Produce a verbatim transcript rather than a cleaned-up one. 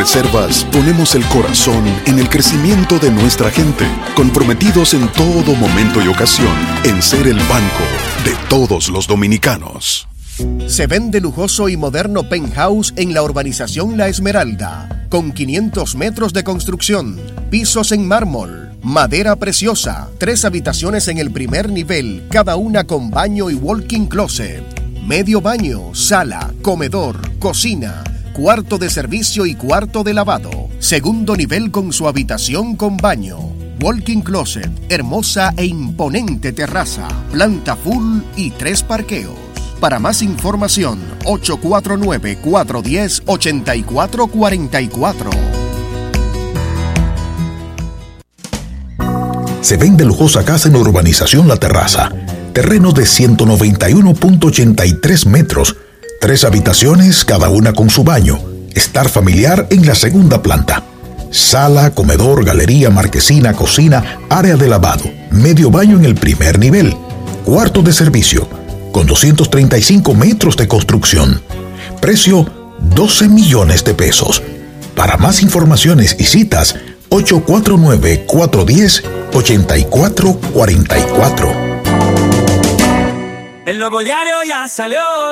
Banreservas ponemos el corazón en el crecimiento de nuestra gente, comprometidos en todo momento y ocasión en ser el banco de todos los dominicanos. Se vende lujoso y moderno penthouse en la urbanización La Esmeralda, con quinientos metros de construcción, pisos en mármol, madera preciosa, tres habitaciones en el primer nivel, cada una con baño y walk-in closet, medio baño, sala, comedor, cocina, cuarto de servicio y cuarto de lavado, segundo nivel con su habitación con baño, walk-in closet, hermosa e imponente terraza, planta full y tres parqueos. Para más información, ocho cuatro nueve, cuatro uno cero, ocho cuatro cuatro cuatro. Se vende lujosa casa en la urbanización La Terraza. Terreno de ciento noventa y uno punto ochenta y tres metros. Tres habitaciones, cada una con su baño. Estar familiar en la segunda planta. Sala, comedor, galería, marquesina, cocina, área de lavado. Medio baño en el primer nivel. Cuarto de servicio, con doscientos treinta y cinco metros de construcción. Precio, doce millones de pesos. Para más informaciones y citas, ocho cuatro nueve, cuatro uno cero, ocho cuatro cuatro cuatro. El nuevo diario ya salió.